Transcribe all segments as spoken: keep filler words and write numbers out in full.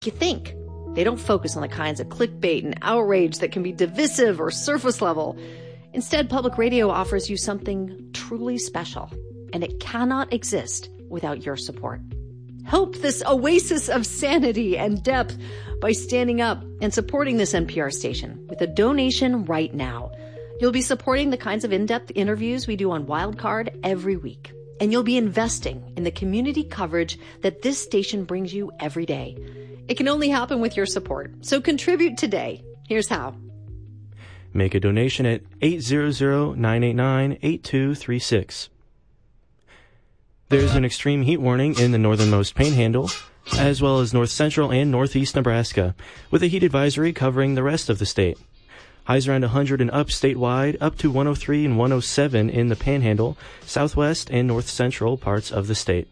you think. They don't focus on the kinds of clickbait and outrage that can be divisive or surface level. Instead, public radio offers you something truly special, and it cannot exist without your support. Help this oasis of sanity and depth by standing up and supporting this N P R station with a donation right now. You'll be supporting the kinds of in-depth interviews we do on Wildcard every week, and you'll be investing in the community coverage that this station brings you every day. It can only happen with your support, so contribute today. Here's how. Make a donation at eight hundred, nine eight nine, eight two three six. There's an extreme heat warning in the northernmost Panhandle, as well as north central and northeast Nebraska, with a heat advisory covering the rest of the state. Highs around one hundred and up statewide, up to one oh three and one oh seven in the Panhandle, southwest and north central parts of the state.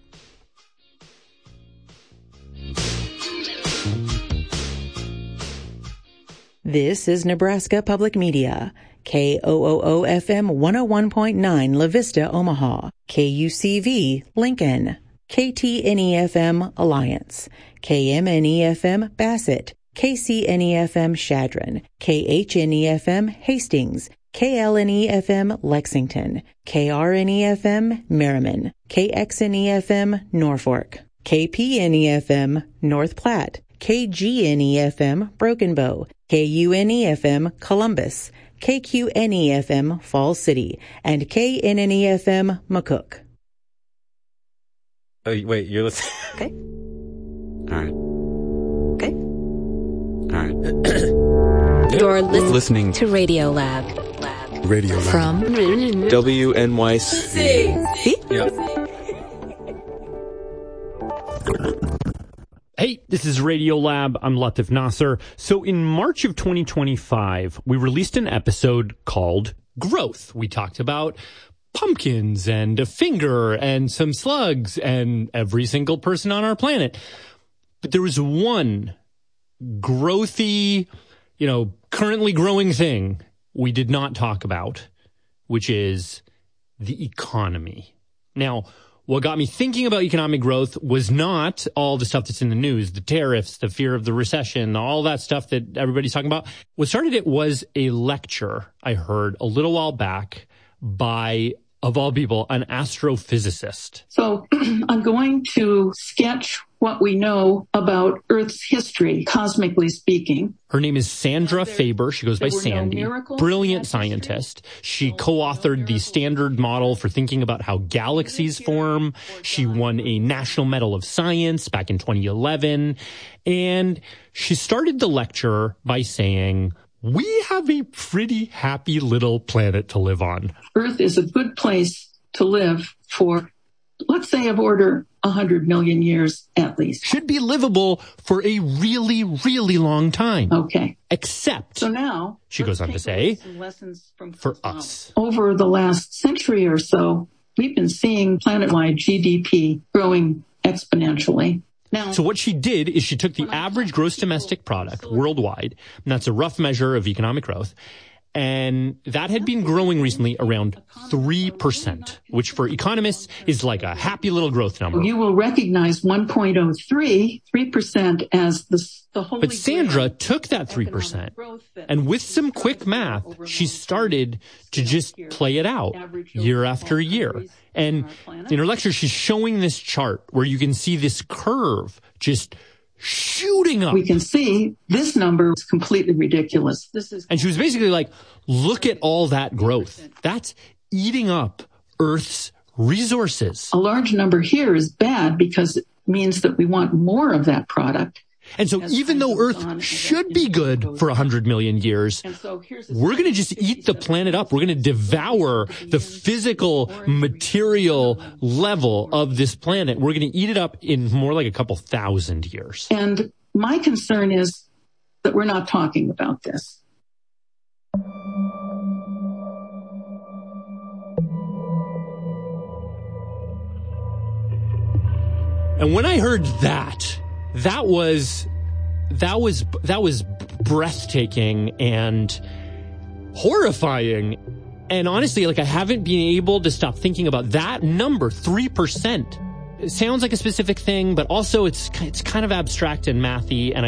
This is Nebraska Public Media, K O O O F M one oh one point nine La Vista, Omaha, K U C V, Lincoln, K T N E F M, Alliance, K M N E F M, Bassett, K C N E F M, Chadron, K H N E F M, Hastings, K L N E F M, Lexington, K R N E F M, Merriman, K X N E F M, Norfolk, K P N E F M, North Platte, K G N E F M, Broken Bow, K U N E F M, Columbus, K Q N E F M, Falls City, and K N N E F M, McCook. Oh, wait, you're listening? Okay. All right. Okay. All right. You're listening, listening to Radio Lab. Lab. Radio Lab. From W N Y C. See? Yep. Hey, this is Radio Lab. I'm Latif Nasser. So in March of twenty twenty-five, we released an episode called Growth. We talked about pumpkins and a finger and some slugs and every single person on our planet. But there was one growthy, you know, currently growing thing we did not talk about, which is the economy. Now, what got me thinking about economic growth was not all the stuff that's in the news, the tariffs, the fear of the recession, all that stuff that everybody's talking about. What started it was a lecture I heard a little while back by, of all people, an astrophysicist. So I'm going to sketch what we know about Earth's history, cosmically speaking. Her name is Sandra Faber. She goes by Sandy. Brilliant scientist. She co-authored the standard model for thinking about how galaxies form. She won a National Medal of Science back in twenty eleven. And she started the lecture by saying, we have a pretty happy little planet to live on. Earth is a good place to live for, let's say, of order one hundred million years at least. Should be livable for a really, really long time. Okay. Except, so now, she goes on to say, lessons from for us. Over the last century or so, we've been seeing planet-wide G D P growing exponentially. Now, so what she did is she took the average gross domestic product worldwide, and that's a rough measure of economic growth, and that had been growing recently around three percent, which for economists is like a happy little growth number. You will recognize one point oh three, three percent as the, the holy But Sandra took that three percent, and with some quick math, she started to just play it out year after year. And in her lecture, she's showing this chart where you can see this curve just shooting up. We can see this number is completely ridiculous. This is, and she was basically like, look at all that growth. That's eating up Earth's resources. A large number here is bad because it means that we want more of that product. And so even though Earth should be good for one hundred million years, we're going to just eat the planet up. We're going to devour the physical, material level of this planet. We're going to eat it up in more like a couple thousand years. And my concern is that we're not talking about this. And when I heard that, That was, that was, that was breathtaking and horrifying. And honestly, like I haven't been able to stop thinking about that number, three percent. sounds like a specific thing, but also it's it's kind of abstract and mathy, and I